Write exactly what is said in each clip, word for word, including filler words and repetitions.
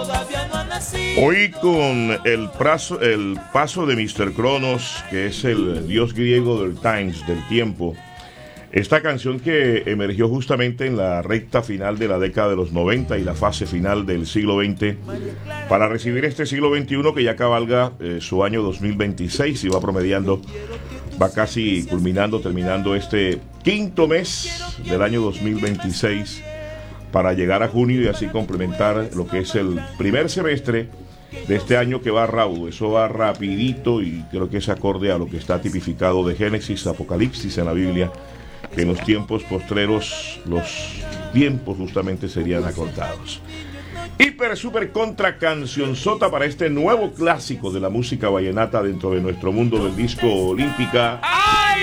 Hoy con el, prazo, el paso de míster Cronos, que es el dios griego del times, del tiempo, esta canción que emergió justamente en la recta final de la década de los noventa y la fase final del siglo veinte, para recibir este siglo veintiuno que ya cabalga eh, su año dos mil veintiséis y va promediando, va casi culminando, terminando este quinto mes del año dos mil veintiséis para llegar a junio y así complementar lo que es el primer semestre de este año, que va raudo. Eso va rapidito y creo que es acorde a lo que está tipificado de Génesis, Apocalipsis en la Biblia, que en los tiempos postreros los tiempos justamente serían acortados. Hiper, super, contra cancionzota para este nuevo clásico de la música vallenata dentro de nuestro mundo del disco Olímpica. ¡Ay,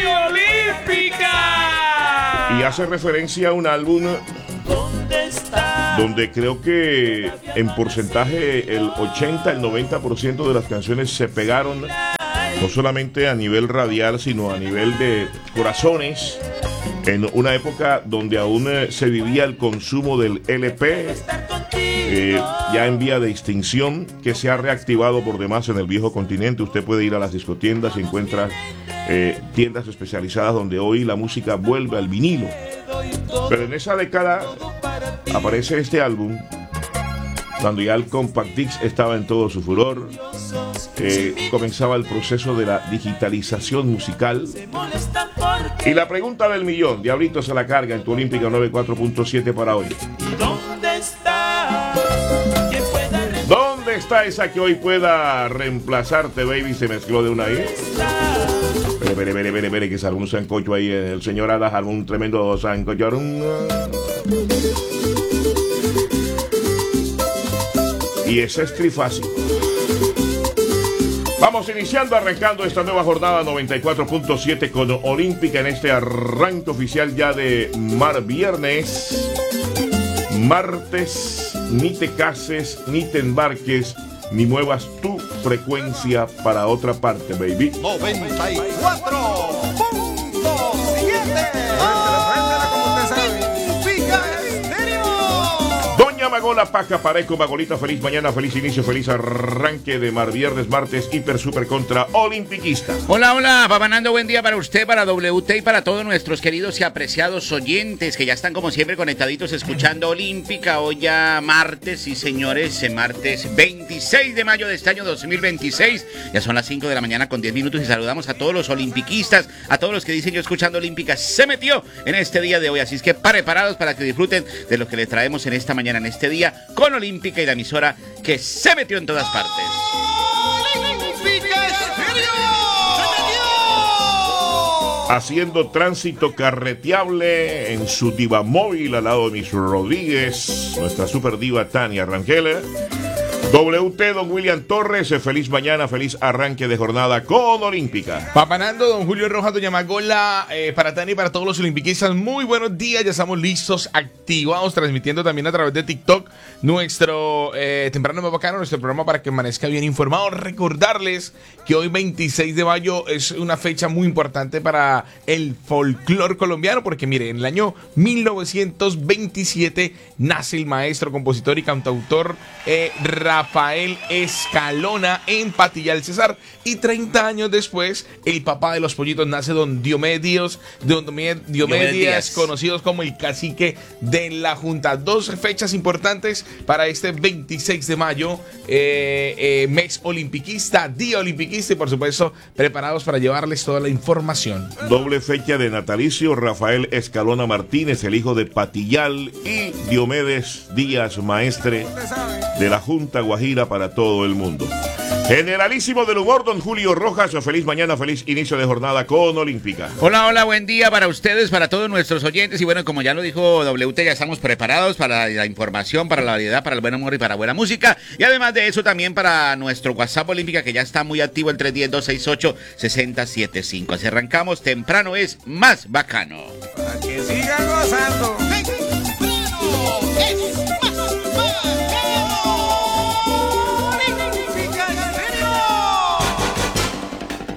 Olímpica! Y hace referencia a un álbum donde creo que en porcentaje el ochenta, el noventa por ciento de las canciones se pegaron, no solamente a nivel radial, sino a nivel de corazones, en una época donde aún eh, se vivía el consumo del L P, eh, ya en vía de extinción, que se ha reactivado por demás en el viejo continente. Usted puede ir a las discotiendas y encuentra eh, tiendas especializadas donde hoy la música vuelve al vinilo. Pero en esa década aparece este álbum, cuando ya el Compact Disc estaba en todo su furor, eh, comenzaba el proceso de la digitalización musical. Y la pregunta del millón, Diablito se la carga en tu Olímpica noventa y cuatro punto siete para hoy. ¿Dónde está? ¿Dónde está esa que hoy pueda reemplazarte, baby? Se mezcló de una ahí. Pere, pere, pere, pere, pere, que salga un sancocho ahí. El señor Alas, algún tremendo sancocho. Y ese es trifásico. Vamos iniciando, arrancando esta nueva jornada noventa y cuatro punto siete con Olímpica en este arranque oficial ya de Mar Viernes. Martes, ni te cases, ni te embarques, ni muevas tu frecuencia para otra parte, baby. noventa y cuatro punto siete. Doña Magola, Paca, Pareco, Magolita, feliz mañana, feliz inicio, feliz arranque de Mar Viernes, martes, hiper, super, contra Olimpiquista. Hola, hola, Papanando, buen día para usted, para W T y para todos nuestros queridos y apreciados oyentes que ya están como siempre conectaditos escuchando Olímpica. Hoy ya martes, sí señores, martes veintiséis de mayo de este año dos mil veintiséis. Ya son las cinco de la mañana con diez minutos y saludamos a todos los olimpiquistas, a todos los que dicen yo escuchando Olímpica se metió en este día de hoy. Así es que preparados para que disfruten de lo que les traemos en esta mañana, en este día, con Olímpica y la emisora que se metió en todas partes. Haciendo tránsito carreteable en su diva móvil al lado de Miss Rodríguez, nuestra super diva Tania Rangel. W T, don William Torres, feliz mañana, feliz arranque de jornada con Olímpica. Papanando, don Julio Rojas, doña Magola, eh, para Tani y para todos los olimpiquistas, muy buenos días, ya estamos listos, activados, transmitiendo también a través de TikTok nuestro eh, Temprano Más Bacano, nuestro programa para que amanezca bien informado. Recordarles que hoy veintiséis de mayo es una fecha muy importante para el folclore colombiano, porque mire, en el año mil novecientos veintisiete nace el maestro, compositor y cantautor eh, Rafael Escalona en Patilla del Cesar, y treinta años después el papá de los pollitos nace don Diomedes, don Diomedes, Diomedes conocidos como el cacique de la Junta. Dos fechas importantes para este veintiséis de mayo, eh, eh, mes olimpiquista, día olimpiquista, y por supuesto preparados para llevarles toda la información. Doble fecha de natalicio, Rafael Escalona Martínez, el hijo de Patillal, y Diomedes Díaz, maestre de la Junta Guajira para todo el mundo. Generalísimo del humor, don Julio Rojas, feliz mañana, feliz inicio de jornada con Olímpica. Hola, hola, buen día para ustedes, para todos nuestros oyentes, y bueno, como ya lo dijo W T, ya estamos preparados para la información, para la variedad, para el buen humor y para buena música, y además de eso también para nuestro WhatsApp Olímpica, que ya está muy activo, el tres uno cero, dos seis ocho, seis cero siete cinco. Así arrancamos, temprano es más bacano. Para que sigan gozando.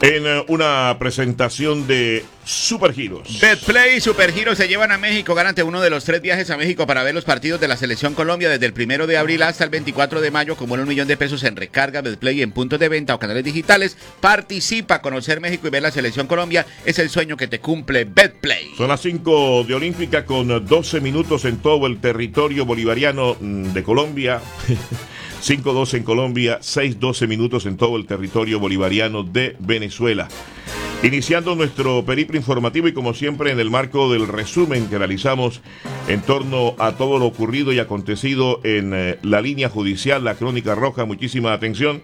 en uh, una presentación de Supergiros. Betplay y Supergiros se llevan a México. Gánate uno de los tres viajes a México para ver los partidos de la Selección Colombia desde el primero de abril hasta el veinticuatro de mayo, como un millón de pesos en recarga, Betplay en puntos de venta o canales digitales. Participa, conocer México y ver la Selección Colombia es el sueño que te cumple Betplay. Son las cinco de Olímpica con doce minutos en todo el territorio bolivariano de Colombia. cinco doce en Colombia, seis doce minutos en todo el territorio bolivariano de Venezuela. Iniciando nuestro periplo informativo y como siempre en el marco del resumen que realizamos en torno a todo lo ocurrido y acontecido en eh, la línea judicial, la crónica roja, muchísima atención.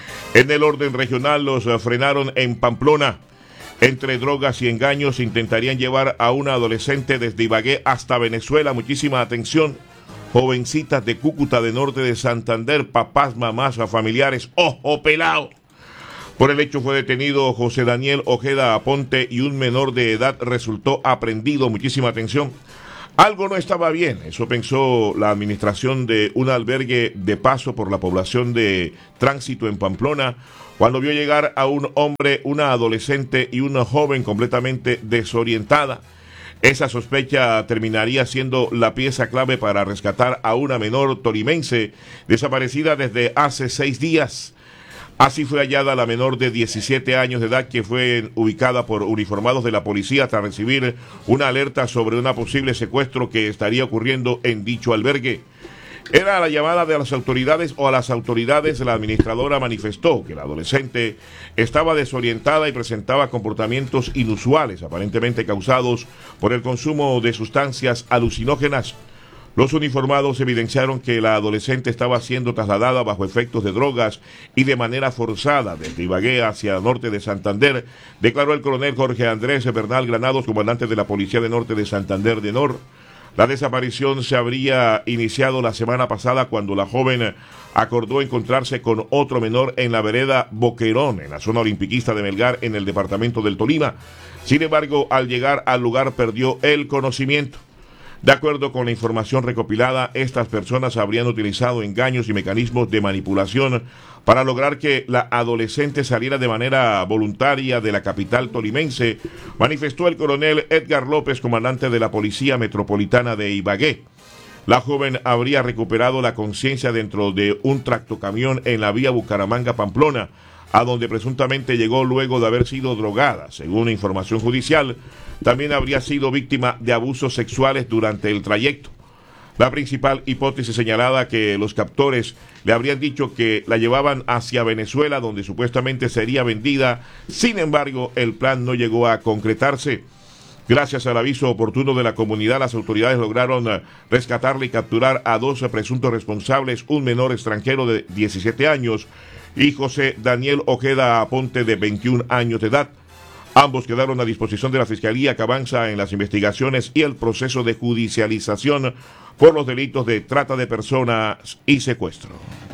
En el orden regional los uh, frenaron en Pamplona. Entre drogas y engaños intentarían llevar a una adolescente desde Ibagué hasta Venezuela, muchísima atención. Jovencitas de Cúcuta, de norte de Santander, papás, mamás, familiares, ojo pelado. Por el hecho fue detenido José Daniel Ojeda Aponte y un menor de edad resultó aprehendido. Muchísima atención. Algo no estaba bien, eso pensó la administración de un albergue de paso por la población de Tránsito en Pamplona, cuando vio llegar a un hombre, una adolescente y una joven completamente desorientada. Esa sospecha terminaría siendo la pieza clave para rescatar a una menor tolimense desaparecida desde hace seis días. Así fue hallada la menor de diecisiete años de edad que fue ubicada por uniformados de la policía tras recibir una alerta sobre un posible secuestro que estaría ocurriendo en dicho albergue. Era la llamada de las autoridades o a las autoridades. La administradora manifestó que la adolescente estaba desorientada y presentaba comportamientos inusuales, aparentemente causados por el consumo de sustancias alucinógenas. Los uniformados evidenciaron que la adolescente estaba siendo trasladada bajo efectos de drogas y de manera forzada desde Ibagué hacia el norte de Santander, declaró el coronel Jorge Andrés Bernal Granados, comandante de la Policía de Norte de Santander de Nor. La desaparición se habría iniciado la semana pasada cuando la joven acordó encontrarse con otro menor en la vereda Boquerón, en la zona olimpiquista de Melgar, en el departamento del Tolima. Sin embargo, al llegar al lugar perdió el conocimiento. De acuerdo con la información recopilada, estas personas habrían utilizado engaños y mecanismos de manipulación para lograr que la adolescente saliera de manera voluntaria de la capital tolimense, manifestó el coronel Edgar López, comandante de la Policía Metropolitana de Ibagué. La joven habría recuperado la conciencia dentro de un tractocamión en la vía Bucaramanga-Pamplona, a donde presuntamente llegó luego de haber sido drogada. Según información judicial, también habría sido víctima de abusos sexuales durante el trayecto. La principal hipótesis señalada que los captores le habrían dicho que la llevaban hacia Venezuela, donde supuestamente sería vendida. Sin embargo, el plan no llegó a concretarse. Gracias al aviso oportuno de la comunidad, las autoridades lograron rescatarle y capturar a dos presuntos responsables, un menor extranjero de diecisiete años y José Daniel Ojeda Aponte de veintiún años de edad. Ambos quedaron a disposición de la Fiscalía, que avanza en las investigaciones y el proceso de judicialización por los delitos de trata de personas y secuestro.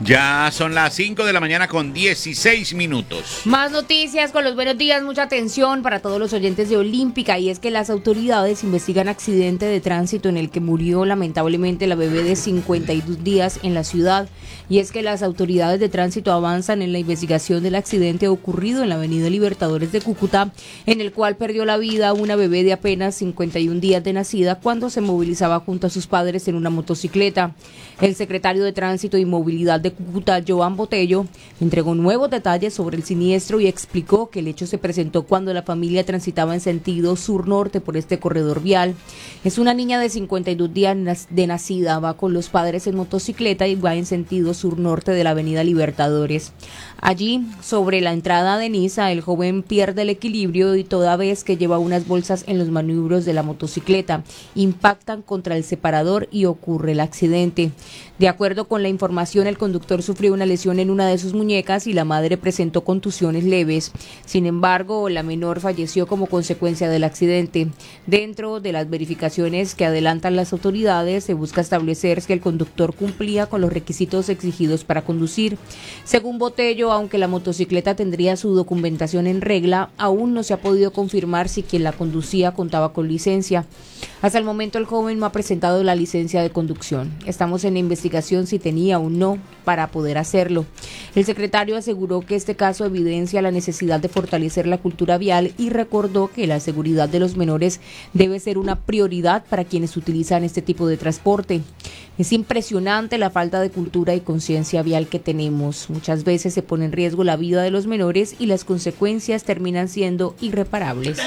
Ya son las cinco de la mañana con dieciséis minutos. Más noticias con los buenos días, mucha atención para todos los oyentes de Olímpica, y es que las autoridades investigan accidente de tránsito en el que murió lamentablemente la bebé de cincuenta y dos días en la ciudad. Y es que las autoridades de tránsito avanzan en la investigación del accidente ocurrido en la avenida Libertadores de Cúcuta, en el cual perdió la vida una bebé de apenas cincuenta y un días de nacida cuando se movilizaba junto a sus padres en una motocicleta. El secretario de Tránsito y Movilidad de Cúcuta, Joan Botello, entregó nuevos detalles sobre el siniestro y explicó que el hecho se presentó cuando la familia transitaba en sentido sur-norte por este corredor vial. Es una niña de cincuenta y dos días de nacida, va con los padres en motocicleta y va en sentido sur-norte de la avenida Libertadores. Allí, sobre la entrada de Niza, el joven pierde el equilibrio y toda vez que lleva unas bolsas en los maniobros de la motocicleta, impactan contra el separador y ocurre el accidente. De acuerdo con la información, el conductor sufrió una lesión en una de sus muñecas y la madre presentó contusiones leves. Sin embargo, la menor falleció como consecuencia del accidente. Dentro de las verificaciones que adelantan las autoridades, se busca establecer si el conductor cumplía con los requisitos exigidos para conducir. Según Botello, aunque la motocicleta tendría su documentación en regla, aún no se ha podido confirmar si quien la conducía contaba con licencia. Hasta el momento el joven no ha presentado la licencia de conducción. Estamos en investigación si tenía o no para poder hacerlo. El secretario aseguró que este caso evidencia la necesidad de fortalecer la cultura vial y recordó que la seguridad de los menores debe ser una prioridad para quienes utilizan este tipo de transporte. Es impresionante la falta de cultura y conciencia vial que tenemos. Muchas veces se pone en riesgo la vida de los menores y las consecuencias terminan siendo irreparables.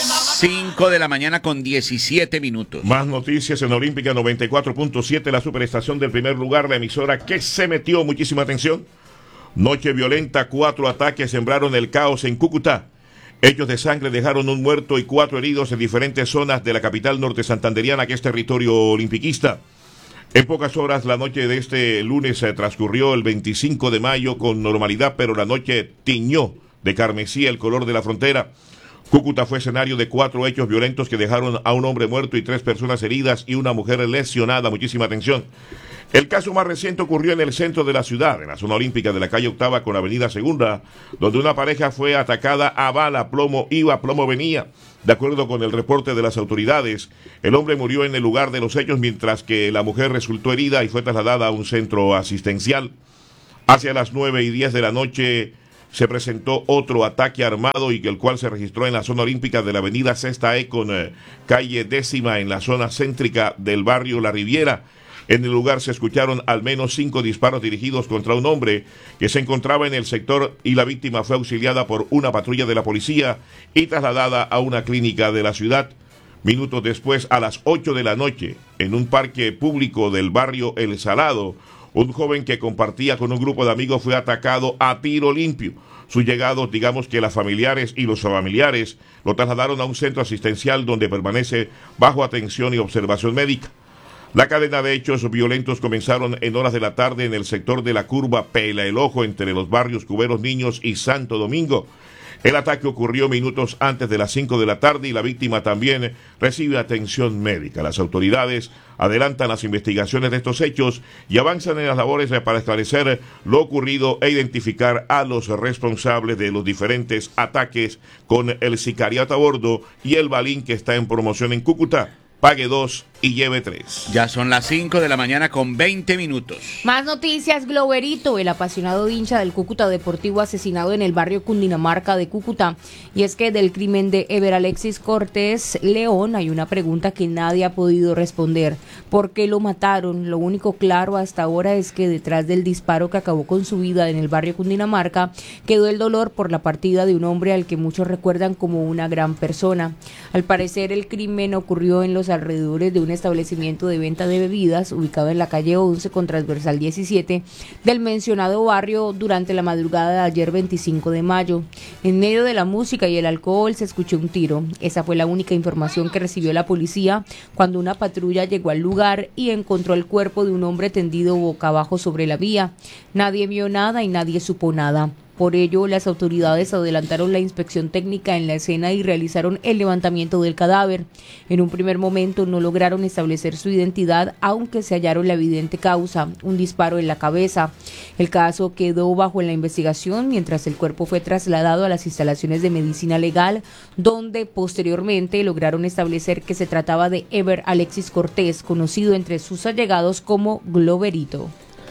cinco de la mañana con diecisiete minutos. Más noticias en Olímpica noventa y cuatro punto siete, la superestación del primer lugar, la emisora que se metió, muchísima atención. Noche violenta, cuatro ataques sembraron el caos en Cúcuta. Hechos de sangre dejaron un muerto y cuatro heridos en diferentes zonas de la capital norte santanderiana, que es territorio olimpiquista. En pocas horas, la noche de este lunes eh, transcurrió el veinticinco de mayo con normalidad, pero la noche tiñó de carmesí el color de la frontera. Cúcuta fue escenario de cuatro hechos violentos que dejaron a un hombre muerto y tres personas heridas y una mujer lesionada. Muchísima atención. El caso más reciente ocurrió en el centro de la ciudad, en la zona olímpica de la calle Octava con Avenida Segunda, donde una pareja fue atacada a bala, plomo iba, plomo venía. De acuerdo con el reporte de las autoridades, el hombre murió en el lugar de los hechos, mientras que la mujer resultó herida y fue trasladada a un centro asistencial. Hacia las nueve y diez de la noche se presentó otro ataque armado y el cual se registró en la zona olímpica de la avenida Sexta E con eh, calle Décima en la zona céntrica del barrio La Riviera. En el lugar se escucharon al menos cinco disparos dirigidos contra un hombre que se encontraba en el sector y la víctima fue auxiliada por una patrulla de la policía y trasladada a una clínica de la ciudad. Minutos después, a las ocho de la noche, en un parque público del barrio El Salado, un joven que compartía con un grupo de amigos fue atacado a tiro limpio. Sus llegados, digamos que las familiares y los familiares, lo trasladaron a un centro asistencial donde permanece bajo atención y observación médica. La cadena de hechos violentos comenzaron en horas de la tarde en el sector de la curva Pela el Ojo entre los barrios Cuberos Niños y Santo Domingo. El ataque ocurrió minutos antes de las cinco de la tarde y la víctima también recibe atención médica. Las autoridades adelantan las investigaciones de estos hechos y avanzan en las labores para esclarecer lo ocurrido e identificar a los responsables de los diferentes ataques con el sicariato a bordo y el balín que está en promoción en Cúcuta. Pague dos y lleve tres. Ya son las cinco de la mañana con veinte minutos. Más noticias. Gloverito, el apasionado hincha del Cúcuta Deportivo, asesinado en el barrio Cundinamarca de Cúcuta. Y es que del crimen de Ever Alexis Cortés León hay una pregunta que nadie ha podido responder. ¿Por qué lo mataron? Lo único claro hasta ahora es que detrás del disparo que acabó con su vida en el barrio Cundinamarca quedó el dolor por la partida de un hombre al que muchos recuerdan como una gran persona. Al parecer el crimen ocurrió en los alrededores de un establecimiento de venta de bebidas ubicado en la calle once con transversal diecisiete del mencionado barrio durante la madrugada de ayer veinticinco de mayo. En medio de la música y el alcohol se escuchó un tiro. Esa fue la única información que recibió la policía cuando una patrulla llegó al lugar y encontró el cuerpo de un hombre tendido boca abajo sobre la vía. Nadie vio nada y nadie supo nada. Por ello, las autoridades adelantaron la inspección técnica en la escena y realizaron el levantamiento del cadáver. En un primer momento no lograron establecer su identidad, aunque se hallaron la evidente causa, un disparo en la cabeza. El caso quedó bajo la investigación mientras el cuerpo fue trasladado a las instalaciones de medicina legal, donde posteriormente lograron establecer que se trataba de Ever Alexis Cortés, conocido entre sus allegados como Gloverito.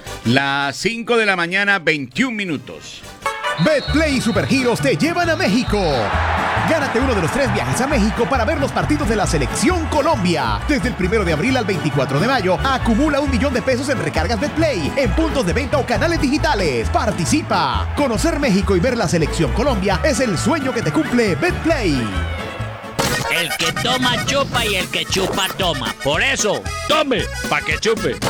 Las cinco de la mañana, veintiún minutos. Betplay y Supergiros te llevan a México. Gánate uno de los tres viajes a México para ver los partidos de la Selección Colombia. Desde el primero de abril al veinticuatro de mayo, acumula un millón de pesos en recargas Betplay, en puntos de venta o canales digitales. Participa. Conocer México y ver la Selección Colombia es el sueño que te cumple Betplay. El que toma chupa y el que chupa toma. Por eso, tome pa' que chupe.